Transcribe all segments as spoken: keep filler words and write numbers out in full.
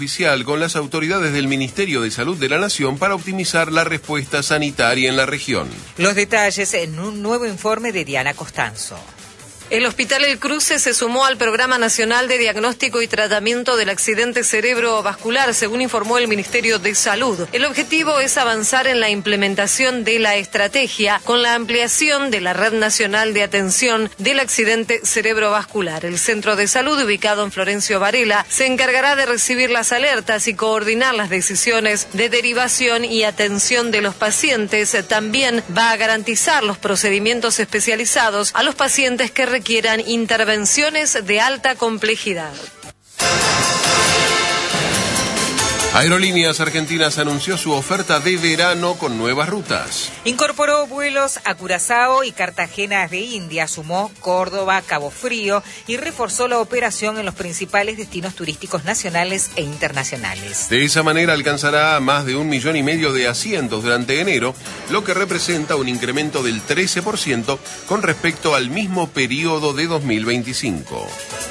Oficial con las autoridades del Ministerio de Salud de la Nación para optimizar la respuesta sanitaria en la región. Los detalles en un nuevo informe de Diana Costanzo. El Hospital El Cruce se sumó al Programa Nacional de Diagnóstico y Tratamiento del Accidente Cerebrovascular, según informó el Ministerio de Salud. El objetivo es avanzar en la implementación de la estrategia con la ampliación de la Red Nacional de Atención del Accidente Cerebrovascular. El Centro de Salud, ubicado en Florencio Varela, se encargará de recibir las alertas y coordinar las decisiones de derivación y atención de los pacientes. También va a garantizar los procedimientos especializados a los pacientes que requieren requieran intervenciones de alta complejidad. Aerolíneas Argentinas anunció su oferta de verano con nuevas rutas. Incorporó vuelos a Curazao y Cartagena de India, sumó Córdoba, Cabo Frío y reforzó la operación en los principales destinos turísticos nacionales e internacionales. De esa manera alcanzará más de un millón y medio de asientos durante enero, lo que representa un incremento del trece por ciento con respecto al mismo periodo de dos mil veinticinco.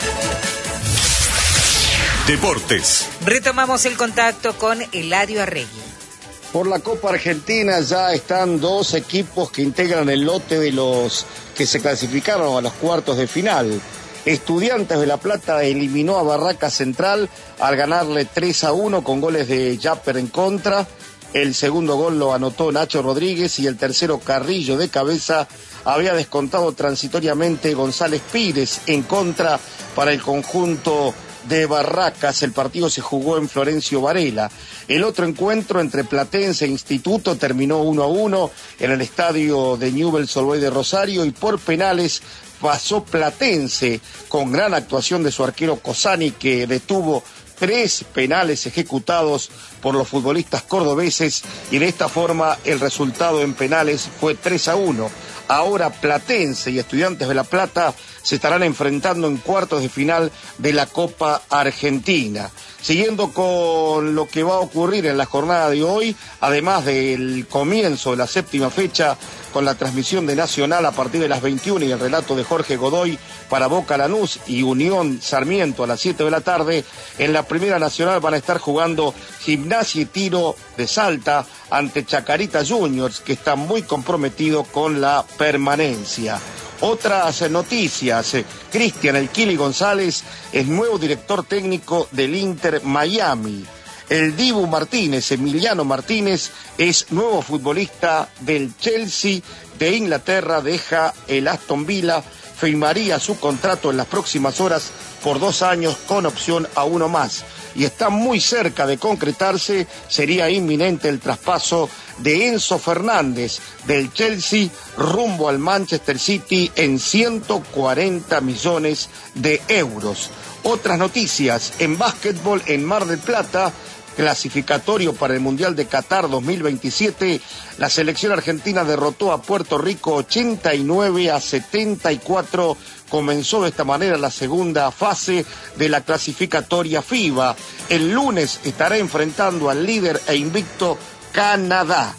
Deportes. Retomamos el contacto con Eladio Arregui. Por la Copa Argentina ya están dos equipos que integran el lote de los que se clasificaron a los cuartos de final. Estudiantes de La Plata eliminó a Barraca Central al ganarle tres a uno con goles de Yapper en contra. El segundo gol lo anotó Nacho Rodríguez y el tercero Carrillo de cabeza. Había descontado transitoriamente González Pires en contra para el conjunto de Barracas. El partido se jugó en Florencio Varela. El otro encuentro entre Platense e Instituto terminó uno a uno en el estadio de Newell's Old Boys de Rosario y por penales pasó Platense con gran actuación de su arquero Cosani, que detuvo tres penales ejecutados por los futbolistas cordobeses y de esta forma el resultado en penales fue tres a uno. Ahora Platense y Estudiantes de La Plata se estarán enfrentando en cuartos de final de la Copa Argentina. Siguiendo con lo que va a ocurrir en la jornada de hoy, además del comienzo de la séptima fecha con la transmisión de Nacional a partir de las veintiuna y el relato de Jorge Godoy para Boca Lanús y Unión Sarmiento a las siete de la tarde, en la Primera Nacional van a estar jugando Gimnasia y Tiro de Salta ante Chacarita Juniors, que está muy comprometido con la permanencia. Otras noticias, Cristian El Kili González es nuevo director técnico del Inter Miami. El Dibu Martínez, Emiliano Martínez, es nuevo futbolista del Chelsea de Inglaterra, deja el Aston Villa, firmaría su contrato en las próximas horas por dos años con opción a uno más. Y está muy cerca de concretarse, sería inminente el traspaso de Enzo Fernández del Chelsea rumbo al Manchester City en ciento cuarenta millones de euros. Otras noticias, en básquetbol en Mar del Plata, clasificatorio para el Mundial de Qatar dos mil veintisiete, la selección argentina derrotó a Puerto Rico ochenta y nueve a setenta y cuatro. Comenzó de esta manera la segunda fase de la clasificatoria FIBA. El lunes estará enfrentando al líder e invicto Canadá.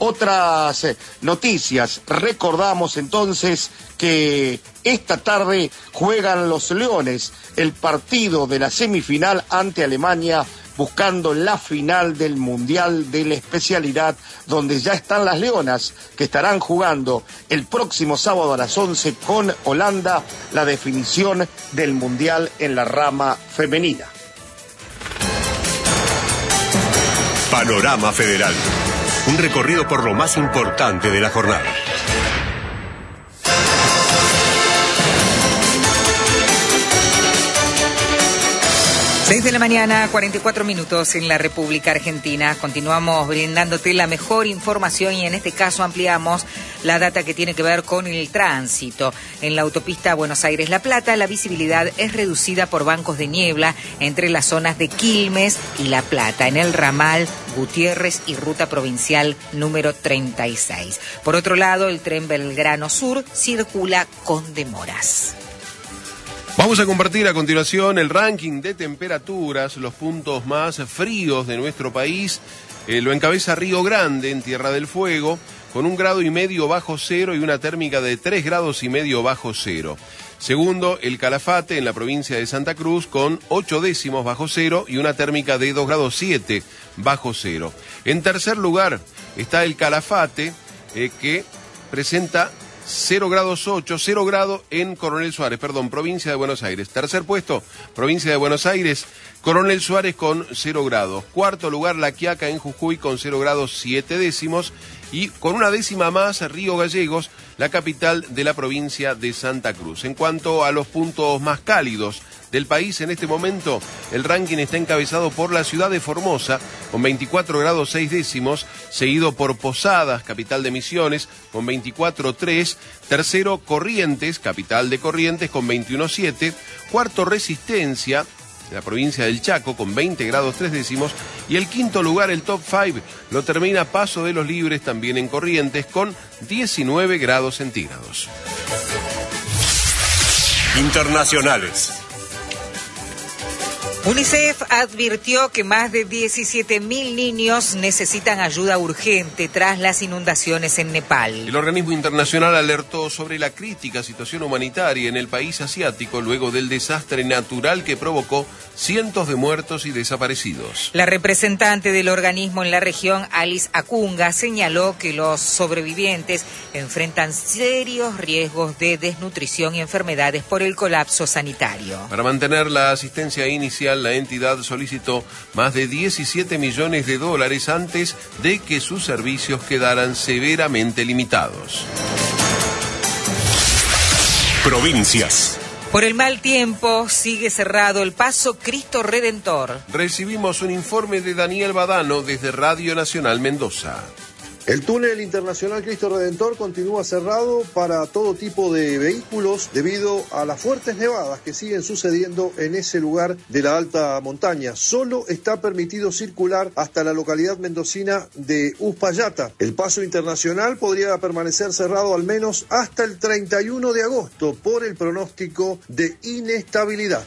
Otras noticias, recordamos entonces que esta tarde juegan los Leones el partido de la semifinal ante Alemania, buscando la final del Mundial de la especialidad, donde ya están las Leonas, que estarán jugando el próximo sábado a las once con Holanda la definición del Mundial en la rama femenina. Panorama Federal. Un recorrido por lo más importante de la jornada. seis de la mañana, cuarenta y cuatro minutos en la República Argentina. Continuamos brindándote la mejor información y en este caso ampliamos la data que tiene que ver con el tránsito. En la autopista Buenos Aires-La Plata, la visibilidad es reducida por bancos de niebla entre las zonas de Quilmes y La Plata, en el ramal Gutiérrez y ruta provincial número treinta y seis. Por otro lado, el tren Belgrano Sur circula con demoras. Vamos a compartir a continuación el ranking de temperaturas, los puntos más fríos de nuestro país. Eh, lo encabeza Río Grande, en Tierra del Fuego, con un grado y medio bajo cero y una térmica de tres grados y medio bajo cero. Segundo, el Calafate en la provincia de Santa Cruz con ocho décimos bajo cero y una térmica de dos grados siete bajo cero. En tercer lugar está el Calafate eh, que presenta cero grados ocho, cero grados en Coronel Suárez, perdón, provincia de Buenos Aires. Tercer puesto, provincia de Buenos Aires, Coronel Suárez con cero grados. Cuarto lugar, La Quiaca en Jujuy con cero grados siete décimos. Y con una décima más, Río Gallegos, la capital de la provincia de Santa Cruz. En cuanto a los puntos más cálidos del país en este momento, el ranking está encabezado por la ciudad de Formosa, con veinticuatro grados seis décimos, seguido por Posadas, capital de Misiones, con veinticuatro tres. Tercero, Corrientes, capital de Corrientes, con veintiuno siete. Cuarto, Resistencia, la provincia del Chaco, con veinte grados tres décimos, y el quinto lugar, el top cinco, lo termina Paso de los Libres, también en Corrientes, con diecinueve grados centígrados. Internacionales. UNICEF advirtió que más de diecisiete mil niños necesitan ayuda urgente tras las inundaciones en Nepal. El organismo internacional alertó sobre la crítica situación humanitaria en el país asiático luego del desastre natural que provocó cientos de muertos y desaparecidos. La representante del organismo en la región, Alice Acunga, señaló que los sobrevivientes enfrentan serios riesgos de desnutrición y enfermedades por el colapso sanitario. Para mantener la asistencia inicial, la entidad solicitó más de diecisiete millones de dólares antes de que sus servicios quedaran severamente limitados. Provincias. Por el mal tiempo, sigue cerrado el paso Cristo Redentor. Recibimos un informe de Daniel Badano desde Radio Nacional Mendoza. El túnel internacional Cristo Redentor continúa cerrado para todo tipo de vehículos debido a las fuertes nevadas que siguen sucediendo en ese lugar de la alta montaña. Solo está permitido circular hasta la localidad mendocina de Uspallata. El paso internacional podría permanecer cerrado al menos hasta el treinta y uno de agosto por el pronóstico de inestabilidad.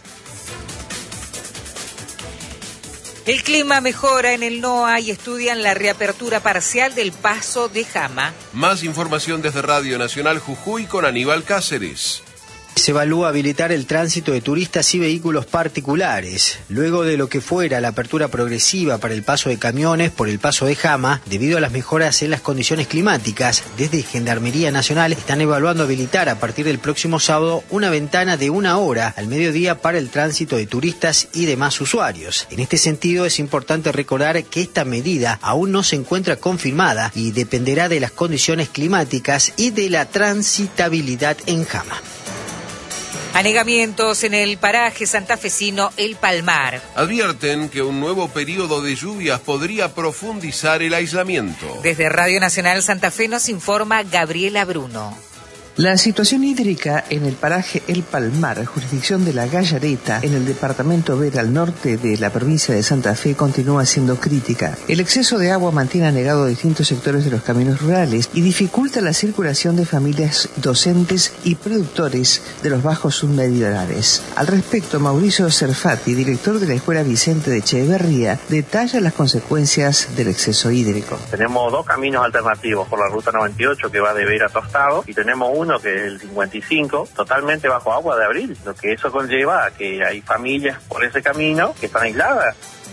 El clima mejora en el NOA y estudian la reapertura parcial del paso de Jama. Más información desde Radio Nacional Jujuy con Aníbal Cáceres. Se evalúa habilitar el tránsito de turistas y vehículos particulares, luego de lo que fuera la apertura progresiva para el paso de camiones por el paso de Jama, debido a las mejoras en las condiciones climáticas. Desde Gendarmería Nacional están evaluando habilitar a partir del próximo sábado una ventana de una hora al mediodía para el tránsito de turistas y demás usuarios. En este sentido, es importante recordar que esta medida aún no se encuentra confirmada y dependerá de las condiciones climáticas y de la transitabilidad en Jama. Anegamientos en el paraje santafesino El Palmar. Advierten que un nuevo periodo de lluvias podría profundizar el aislamiento. Desde Radio Nacional Santa Fe nos informa Gabriela Bruno. La situación hídrica en el paraje El Palmar, jurisdicción de la Gallareta, en el departamento Vera al norte de la provincia de Santa Fe, continúa siendo crítica. El exceso de agua mantiene anegado distintos sectores de los caminos rurales y dificulta la circulación de familias docentes y productores de los bajos submeridionales. Al respecto, Mauricio Cerfati, director de la Escuela Vicente de Echeverría, detalla las consecuencias del exceso hídrico. Tenemos dos caminos alternativos por la ruta noventa y ocho que va de Vera a Tostado y tenemos uno que es el cincuenta y cinco, totalmente bajo agua de abril, lo que eso conlleva a que hay familias por ese camino que están aisladas.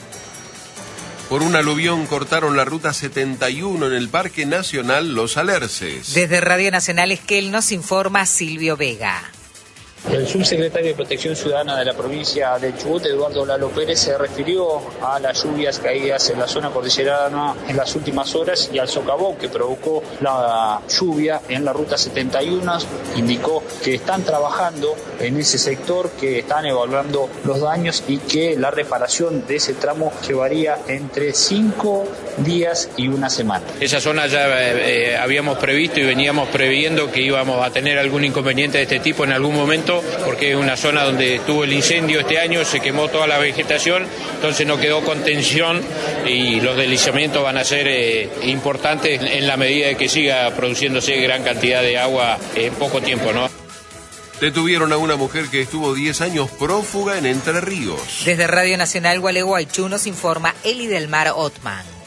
Por un aluvión cortaron la ruta setenta y uno en el Parque Nacional Los Alerces. Desde Radio Nacional Esquel nos informa Silvio Vega. El subsecretario de Protección Ciudadana de la provincia de Chubut, Eduardo Lalo Pérez, se refirió a las lluvias caídas en la zona cordillerana en las últimas horas y al socavón que provocó la lluvia en la ruta setenta y uno. Indicó que están trabajando en ese sector, que están evaluando los daños y que la reparación de ese tramo llevaría entre cinco días y una semana. Esa zona ya eh, habíamos previsto y veníamos previendo que íbamos a tener algún inconveniente de este tipo en algún momento, porque es una zona donde estuvo el incendio este año, se quemó toda la vegetación, entonces no quedó contención y los deslizamientos van a ser eh, importantes en la medida de que siga produciéndose gran cantidad de agua en poco tiempo, ¿no? Detuvieron a una mujer que estuvo diez años prófuga en Entre Ríos. Desde Radio Nacional Gualeguaychú nos informa Eli del Mar Otman.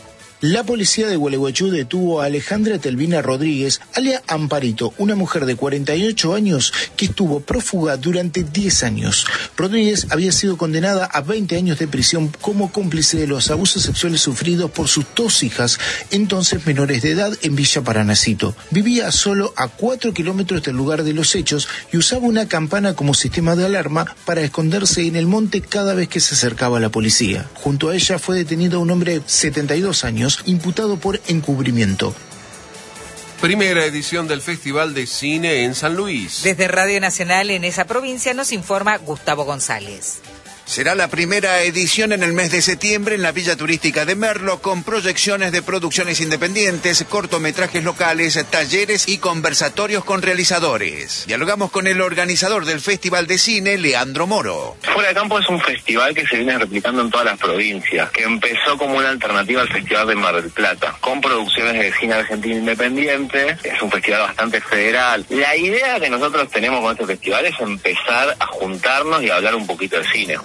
La policía de Gualeguaychú detuvo a Alejandra Telvina Rodríguez, alias Amparito, una mujer de cuarenta y ocho años que estuvo prófuga durante diez años. Rodríguez había sido condenada a veinte años de prisión como cómplice de los abusos sexuales sufridos por sus dos hijas, entonces menores de edad, en Villa Paranacito. Vivía solo a cuatro kilómetros del lugar de los hechos y usaba una campana como sistema de alarma para esconderse en el monte cada vez que se acercaba a la policía. Junto a ella fue detenido un hombre de setenta y dos años, imputado por encubrimiento. Primera edición del Festival de Cine en San Luis. Desde Radio Nacional en esa provincia nos informa Gustavo González. Será la primera edición en el mes de septiembre en la Villa Turística de Merlo, con proyecciones de producciones independientes, cortometrajes locales, talleres y conversatorios con realizadores. Dialogamos con el organizador del Festival de Cine, Leandro Moro. Fuera de Campo es un festival que se viene replicando en todas las provincias, que empezó como una alternativa al Festival de Mar del Plata, con producciones de cine argentino independiente. Es un festival bastante federal. La idea que nosotros tenemos con este festival es empezar a juntarnos y a hablar un poquito de cine.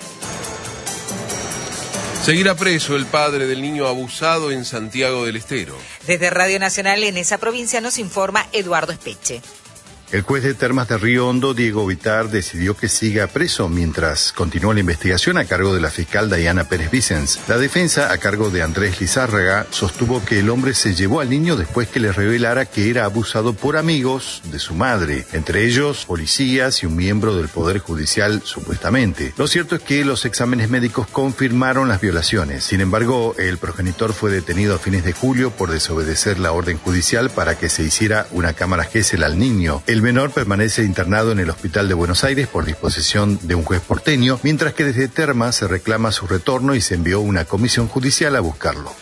Seguirá preso el padre del niño abusado en Santiago del Estero. Desde Radio Nacional en esa provincia nos informa Eduardo Espeche. El juez de Termas de Río Hondo, Diego Vitar, decidió que siga preso mientras continúa la investigación a cargo de la fiscal Dayana Pérez Vicens. La defensa, a cargo de Andrés Lizárraga, sostuvo que el hombre se llevó al niño después que le revelara que era abusado por amigos de su madre, entre ellos policías y un miembro del Poder Judicial, supuestamente. Lo cierto es que los exámenes médicos confirmaron las violaciones. Sin embargo, el progenitor fue detenido a fines de julio por desobedecer la orden judicial para que se hiciera una cámara Gesell al niño. El El menor permanece internado en el Hospital de Buenos Aires por disposición de un juez porteño, mientras que desde Termas se reclama su retorno y se envió una comisión judicial a buscarlo.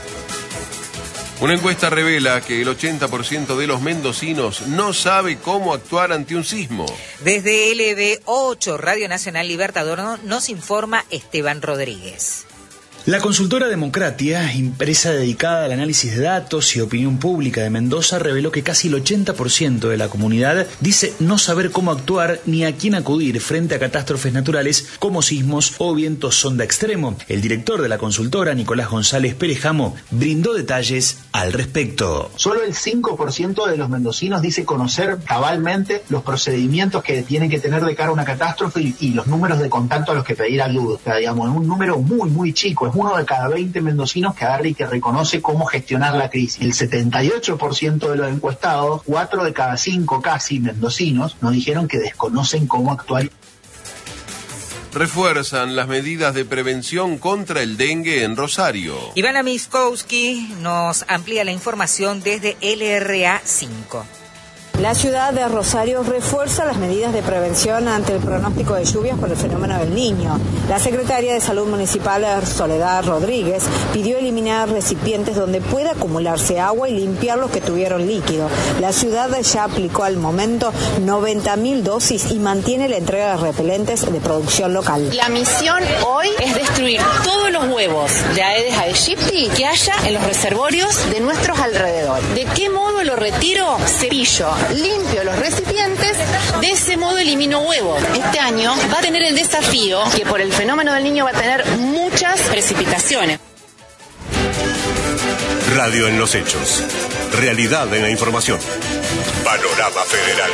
Una encuesta revela que el ochenta por ciento de los mendocinos no sabe cómo actuar ante un sismo. Desde L B ocho, Radio Nacional Libertador, nos informa Esteban Rodríguez. La consultora Democratia, empresa dedicada al análisis de datos y opinión pública de Mendoza, reveló que casi el ochenta por ciento de la comunidad dice no saber cómo actuar ni a quién acudir frente a catástrofes naturales como sismos o vientos sonda extremo. El director de la consultora, Nicolás González Perejamo, brindó detalles al respecto. Solo el cinco por ciento de los mendocinos dice conocer cabalmente los procedimientos que tienen que tener de cara a una catástrofe y, y los números de contacto a los que pedir ayuda. O sea, digamos, es un número muy, muy chico. Es uno de cada veinte mendocinos que agarra y que reconoce cómo gestionar la crisis. El setenta y ocho por ciento de los encuestados, cuatro de cada cinco casi mendocinos, nos dijeron que desconocen cómo actuar. Refuerzan las medidas de prevención contra el dengue en Rosario. Ivana Miskowski nos amplía la información desde L R A cinco. La ciudad de Rosario refuerza las medidas de prevención ante el pronóstico de lluvias por el fenómeno del Niño. La secretaria de Salud Municipal, Soledad Rodríguez, pidió eliminar recipientes donde pueda acumularse agua y limpiar los que tuvieron líquido. La ciudad ya aplicó al momento noventa mil dosis y mantiene la entrega de repelentes de producción local. La misión hoy es destruir todos los huevos de Aedes aegypti que haya en los reservorios de nuestros alrededores. ¿De qué modo lo retiro? Cepillo. Limpio los recipientes, de ese modo elimino huevos. Este año va a tener el desafío que por el fenómeno del Niño va a tener muchas precipitaciones. Radio en los hechos. Realidad en la información. Panorama Federal.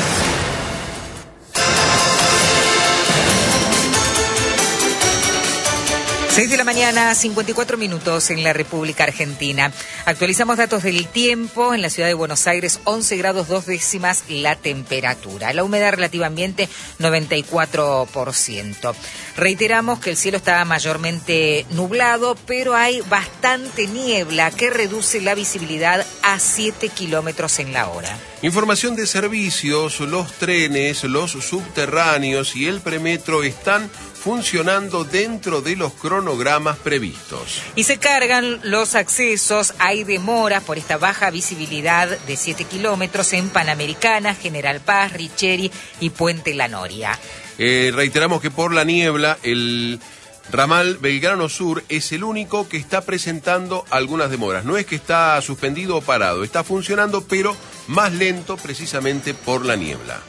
seis de la mañana, cincuenta y cuatro minutos en la República Argentina. Actualizamos datos del tiempo. En la ciudad de Buenos Aires, once grados dos décimas la temperatura. La humedad relativa ambiente, noventa y cuatro por ciento. Reiteramos que el cielo está mayormente nublado, pero hay bastante niebla que reduce la visibilidad a siete kilómetros en la hora. Información de servicios, los trenes, los subterráneos y el premetro están funcionando dentro de los cronogramas previstos. Y se cargan los accesos, hay demoras por esta baja visibilidad de siete kilómetros en Panamericana, General Paz, Richeri y Puente La Noria. Eh, reiteramos que por la niebla el ramal Belgrano Sur es el único que está presentando algunas demoras. No es que está suspendido o parado, está funcionando, pero más lento precisamente por la niebla.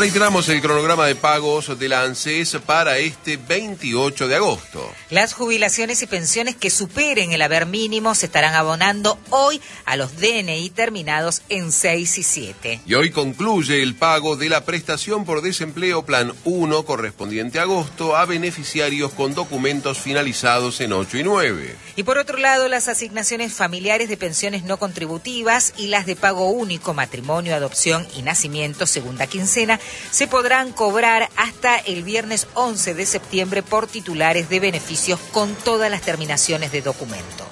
Reiteramos el cronograma de pagos de la ANSES para este veintiocho de agosto. Las jubilaciones y pensiones que superen el haber mínimo se estarán abonando hoy a los D N I terminados en seis y siete. Y hoy concluye el pago de la prestación por desempleo Plan uno correspondiente a agosto a beneficiarios con documentos finalizados en ocho y nueve. Y por otro lado, las asignaciones familiares de pensiones no contributivas y las de pago único, matrimonio, adopción y nacimiento, segunda quincena, se podrán cobrar hasta el viernes once de septiembre por titulares de beneficios con todas las terminaciones de documento.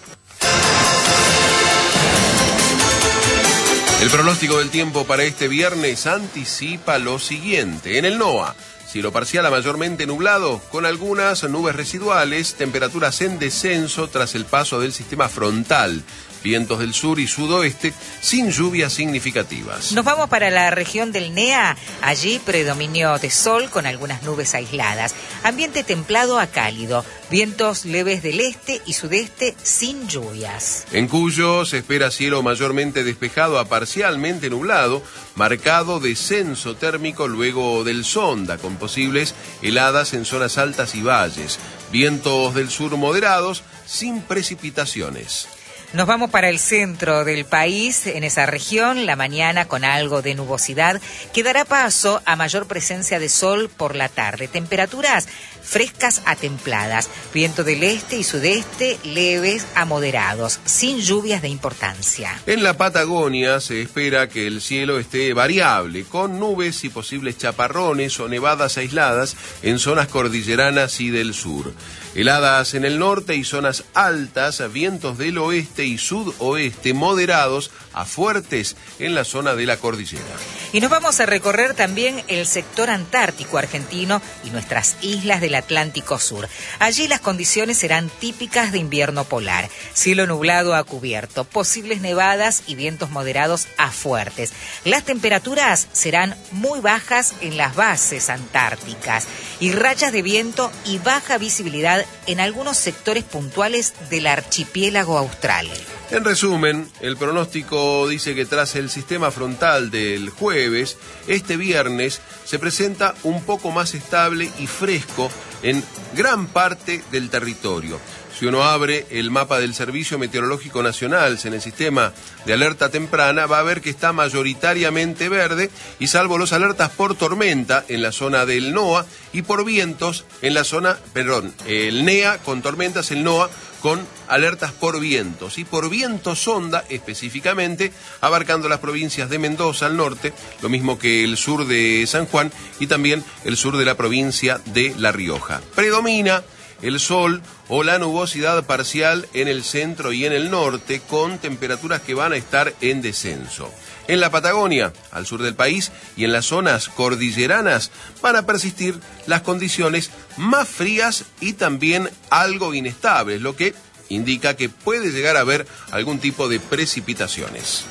El pronóstico del tiempo para este viernes anticipa lo siguiente. En el NOA, cielo parcial a mayormente nublado, con algunas nubes residuales, temperaturas en descenso tras el paso del sistema frontal. Vientos del sur y sudoeste sin lluvias significativas. Nos vamos para la región del N E A. Allí predominio de sol con algunas nubes aisladas. Ambiente templado a cálido. Vientos leves del este y sudeste sin lluvias. En Cuyo se espera cielo mayormente despejado a parcialmente nublado, marcado descenso térmico luego del sonda, con posibles heladas en zonas altas y valles. Vientos del sur moderados, sin precipitaciones. Nos vamos para el centro del país. En esa región, la mañana con algo de nubosidad, que dará paso a mayor presencia de sol por la tarde. Temperaturas frescas a templadas, viento del este y sudeste leves a moderados, sin lluvias de importancia. En la Patagonia se espera que el cielo esté variable, con nubes y posibles chaparrones o nevadas aisladas en zonas cordilleranas y del sur. Heladas en el norte y zonas altas, vientos del oeste y sudoeste moderados a fuertes en la zona de la cordillera. Y nos vamos a recorrer también el sector antártico argentino y nuestras islas del Atlántico Sur. Allí las condiciones serán típicas de invierno polar. Cielo nublado a cubierto, posibles nevadas y vientos moderados a fuertes. Las temperaturas serán muy bajas en las bases antárticas y rachas de viento y baja visibilidad en algunos sectores puntuales del archipiélago austral. En resumen, el pronóstico dice que tras el sistema frontal del jueves, este viernes se presenta un poco más estable y fresco en gran parte del territorio. Si uno abre el mapa del Servicio Meteorológico Nacional en el sistema de alerta temprana, va a ver que está mayoritariamente verde y salvo los alertas por tormenta en la zona del NOA y por vientos en la zona, perdón, el N E A con tormentas, el NOA con alertas por vientos y por viento sonda específicamente, abarcando las provincias de Mendoza al norte, lo mismo que el sur de San Juan y también el sur de la provincia de La Rioja. Predomina el sol o la nubosidad parcial en el centro y en el norte, con temperaturas que van a estar en descenso. En la Patagonia, al sur del país, y en las zonas cordilleranas van a persistir las condiciones más frías y también algo inestables, lo que indica que puede llegar a haber algún tipo de precipitaciones.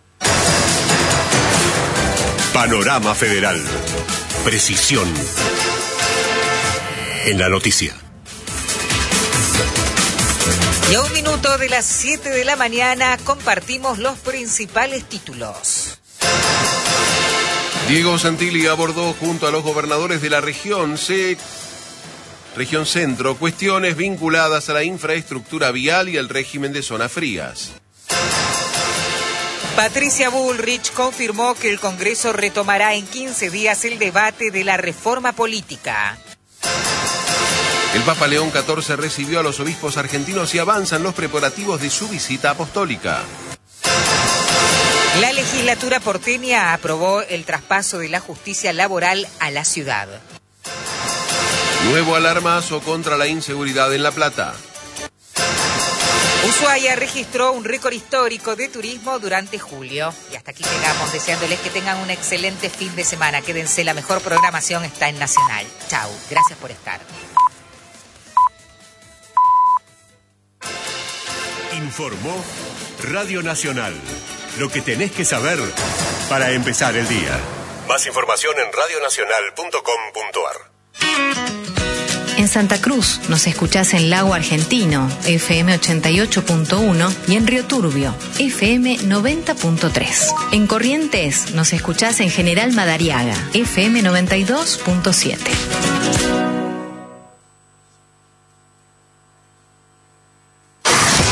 Panorama Federal. Precisión en la noticia. Y a un minuto de las siete de la mañana compartimos los principales títulos. Diego Santilli abordó junto a los gobernadores de la región, C... región centro, cuestiones vinculadas a la infraestructura vial y al régimen de zonas frías. Patricia Bullrich confirmó que el Congreso retomará en quince días el debate de la reforma política. El Papa León catorce recibió a los obispos argentinos y avanzan los preparativos de su visita apostólica. La legislatura porteña aprobó el traspaso de la justicia laboral a la ciudad. Nuevo alarmazo contra la inseguridad en La Plata. Ushuaia registró un récord histórico de turismo durante julio. Y hasta aquí llegamos, deseándoles que tengan un excelente fin de semana. Quédense, la mejor programación está en Nacional. Chau, gracias por estar. Informó Radio Nacional. Lo que tenés que saber para empezar el día. Más información en radionacional punto com punto ar. En Santa Cruz nos escuchás en Lago Argentino, F M ochenta y ocho punto uno, y en Río Turbio, F M noventa punto tres. En Corrientes nos escuchás en General Madariaga, F M noventa y dos punto siete.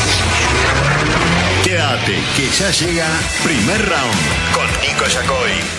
Quédate, que ya llega Primer Round con Nico Yacoy.